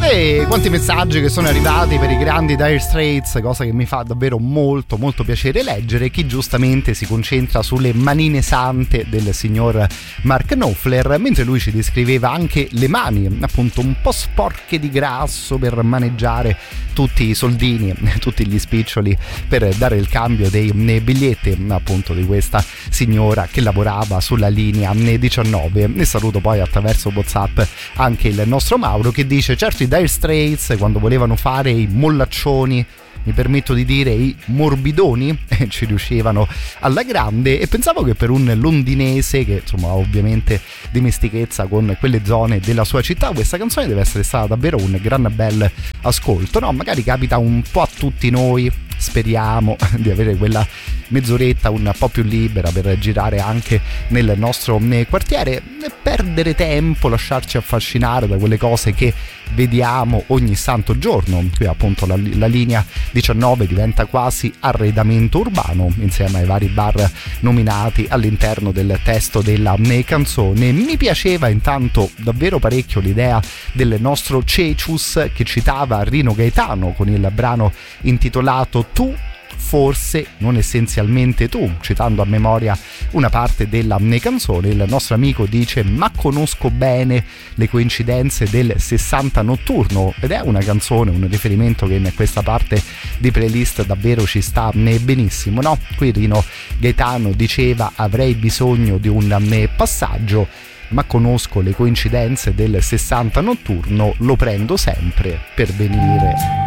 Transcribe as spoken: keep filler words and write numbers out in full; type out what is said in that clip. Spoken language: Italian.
E quanti messaggi che sono arrivati per i grandi Dire Straits, cosa che mi fa davvero molto molto piacere leggere. Chi giustamente si concentra sulle manine sante del signor Mark Knopfler, mentre lui ci descriveva anche le mani appunto un po' sporche di grasso per maneggiare tutti i soldini, tutti gli spiccioli per dare il cambio dei biglietti appunto di questa signora che lavorava sulla linea diciannove. Ne saluto poi attraverso WhatsApp anche il nostro Mauro che dice: certo, i Dire Straits quando volevano fare i mollaccioni, mi permetto di dire i morbidoni, ci riuscivano alla grande, e pensavo che per un londinese che insomma ha ovviamente dimestichezza con quelle zone della sua città, questa canzone deve essere stata davvero un gran bel ascolto, no? Magari capita un po' a tutti noi, speriamo di avere quella mezz'oretta un po' più libera per girare anche nel nostro quartiere, perdere tempo, lasciarci affascinare da quelle cose che vediamo ogni santo giorno. Qui appunto la, la linea diciannove diventa quasi arredamento urbano insieme ai vari bar nominati all'interno del testo della canzone. Mi piaceva intanto davvero parecchio l'idea del nostro Cecius che citava Rino Gaetano con il brano intitolato Tu, forse, non essenzialmente tu, citando a memoria una parte della canzone. Il nostro amico dice: ma conosco bene le coincidenze del sessanta notturno, ed è una canzone, un riferimento che in questa parte di playlist davvero ci sta benissimo, no? Qui Rino Gaetano diceva: avrei bisogno di un passaggio, ma conosco le coincidenze del sessanta notturno, lo prendo sempre per venire.